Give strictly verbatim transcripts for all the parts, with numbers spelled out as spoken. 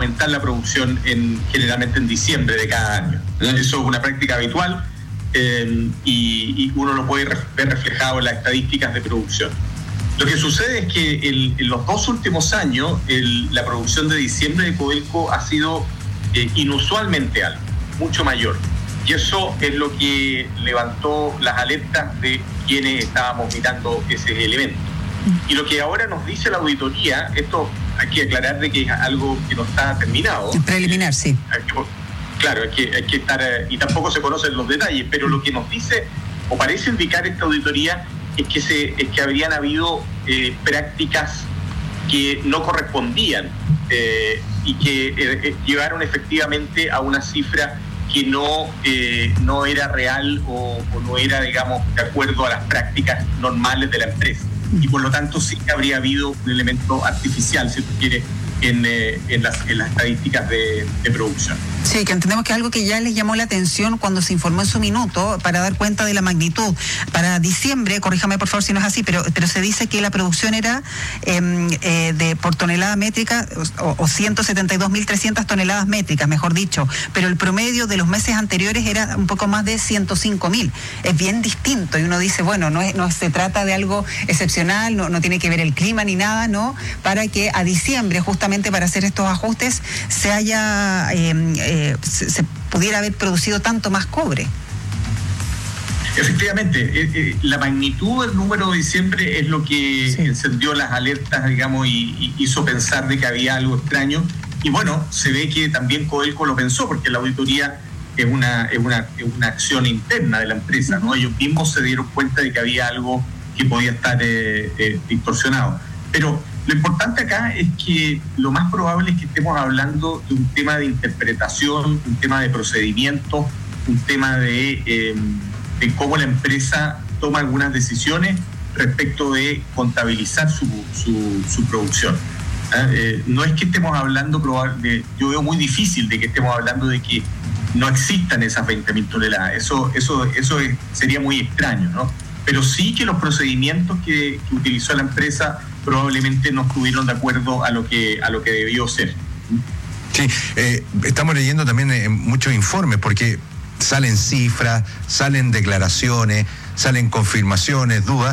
aumentar la producción en, generalmente en diciembre de cada año. Eso es una práctica habitual eh, y, y uno lo puede ver reflejado en las estadísticas de producción. Lo que sucede es que el, en los dos últimos años el, la producción de diciembre de Codelco ha sido eh, inusualmente alta, mucho mayor. Y eso es lo que levantó las alertas de quienes estábamos mirando ese elemento. Y lo que ahora nos dice la auditoría, esto hay que aclarar de que es algo que no está terminado. Preliminar, sí. Hay que, claro, hay que, hay que estar, y tampoco se conocen los detalles, pero lo que nos dice, o parece indicar esta auditoría, es que, se, es que habrían habido eh, prácticas que no correspondían eh, y que eh, llevaron efectivamente a una cifra que no, eh, no era real o, o no era, digamos, de acuerdo a las prácticas normales de la empresa. Y por lo tanto sí que habría habido un elemento artificial, si tú quieres, en, eh, en, las, en las estadísticas de, de producción. Sí, que entendemos que es algo que ya les llamó la atención cuando se informó en su minuto para dar cuenta de la magnitud. Para diciembre, corríjame por favor si no es así, pero, pero se dice que la producción era eh, eh, de por tonelada métrica o, o ciento setenta y dos mil trescientas toneladas métricas, mejor dicho, pero el promedio de los meses anteriores era un poco más de ciento cinco mil. Es bien distinto y uno dice, bueno, no, es, no se trata de algo excepcional, no, no tiene que ver el clima ni nada, ¿no? Para que a diciembre, justamente para hacer estos ajustes, se haya... Eh, eh, Se, se pudiera haber producido tanto más cobre. Efectivamente, eh, eh, la magnitud del número de diciembre es lo que sí encendió las alertas, digamos, y, y hizo pensar de que había algo extraño. Y bueno, se ve que también Codelco lo pensó, porque la auditoría es una, es una, es una acción interna de la empresa, ¿no? Ellos mismos se dieron cuenta de que había algo que podía estar eh, eh, distorsionado. Pero lo importante acá es que lo más probable es que estemos hablando de un tema de interpretación, un tema de procedimiento, un tema de, eh, de cómo la empresa toma algunas decisiones respecto de contabilizar su, su, su producción. ¿Eh? Eh, no es que estemos hablando, de, yo veo muy difícil de que estemos hablando de que no existan esas veinte mil toneladas. Eso, eso, eso es, sería muy extraño, ¿no? Pero sí que los procedimientos que, que utilizó la empresa probablemente no estuvieron de acuerdo a lo que a lo que debió ser. Sí, eh, estamos leyendo también eh, muchos informes porque salen cifras, salen declaraciones, salen confirmaciones, dudas.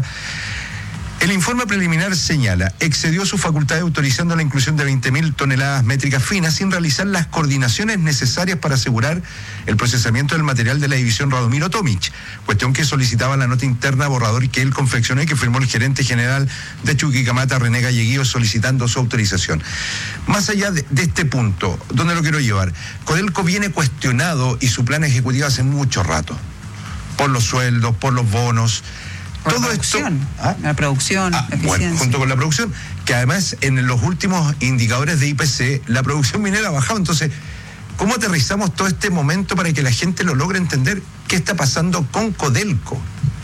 El informe preliminar señala, excedió su facultad autorizando la inclusión de veinte mil toneladas métricas finas sin realizar las coordinaciones necesarias para asegurar el procesamiento del material de la división Radomiro Tomic, cuestión que solicitaba la nota interna borrador que él confeccionó y que firmó el gerente general de Chuquicamata, René Galleguillo, solicitando su autorización. Más allá de, de este punto, ¿dónde lo quiero llevar? Codelco viene cuestionado y su plan ejecutivo hace mucho rato, por los sueldos, por los bonos. Por todo la producción, esto, ¿ah? la producción, ah, la bueno, junto con la producción, que además en los últimos indicadores de I P C, la producción minera ha bajado. Entonces, ¿cómo aterrizamos todo este momento para que la gente lo logre entender qué está pasando con Codelco?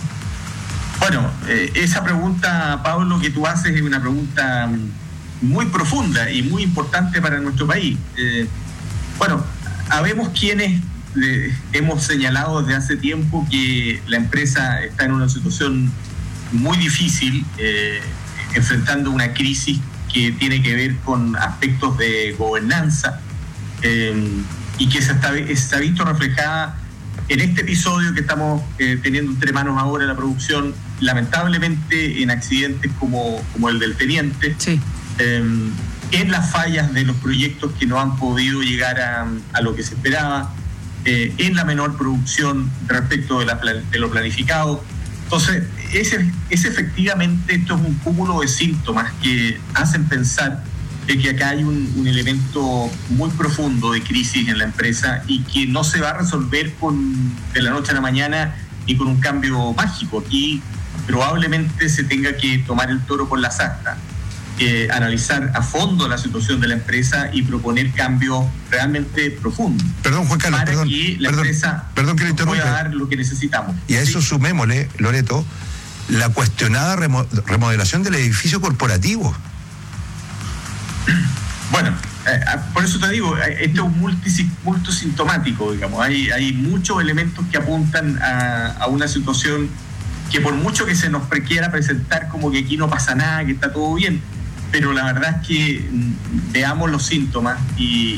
Bueno, eh, esa pregunta, Pablo, que tú haces es una pregunta muy profunda y muy importante para nuestro país. Eh, bueno, habemos quienes Eh, hemos señalado desde hace tiempo que la empresa está en una situación muy difícil, eh, enfrentando una crisis que tiene que ver con aspectos de gobernanza eh, y que se, está, se ha visto reflejada en este episodio que estamos eh, teniendo entre manos ahora en la producción, lamentablemente en accidentes como, como el del Teniente, sí. eh, en las fallas de los proyectos que no han podido llegar a, a lo que se esperaba, Eh, en la menor producción respecto de, la, de lo planificado. Entonces, es, es efectivamente, esto es un cúmulo de síntomas que hacen pensar de que acá hay un, un elemento muy profundo de crisis en la empresa y que no se va a resolver con, de la noche a la mañana ni con un cambio mágico. Aquí probablemente se tenga que tomar el toro por las astas. Eh, analizar a fondo la situación de la empresa y proponer cambios realmente profundos. Perdón, Juan Carlos, para perdón, que la perdón, empresa perdón que le interrumpa. pueda dar lo que necesitamos. Y a eso ¿sí? sumémosle, Loreto, la cuestionada remodelación del edificio corporativo. Bueno, eh, por eso te digo, esto es multi, multisintomático, digamos. Hay, hay muchos elementos que apuntan a, a una situación que por mucho que se nos quiera presentar como que aquí no pasa nada, que está todo bien, pero la verdad es que veamos los síntomas y,